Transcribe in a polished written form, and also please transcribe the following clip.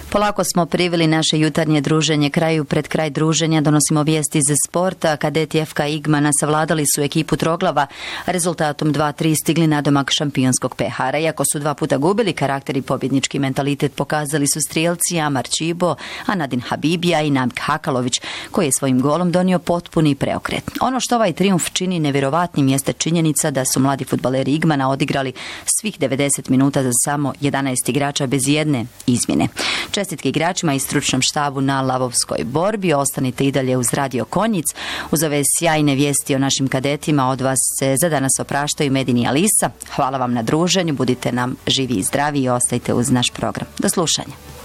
Polako smo priveli naše jutarnje druženje kraju. Pred kraj druženja donosimo vijesti iz sporta. Kadeti FK Igmana savladali su ekipu Troglava, rezultatom 2-3 stigli nadomak šampionskog pehara. Iako su 2 puta gubili, karakter i pobjednički mentalitet pokazali su strijelci Amar Čibo, Anadin Habibija i Namik Hakalović, koji je svojim golom donio potpuni preokret. Ono što ovaj trijumf čini nevjerovatnim jeste činjenica da su mladi fudbaleri Igmana odigrali svih 90 minuta za samo 11 igrača bez jedne izmjene. Čestitke igračima i stručnom štabu na lavovskoj borbi. Ostanite i dalje uz Radio Konjic. Uz ove sjajne vijesti o našim kadetima od vas se za danas opraštaju Medin i Alisa. Hvala vam na druženju, budite nam živi i zdravi i ostajte uz naš program. Do slušanja.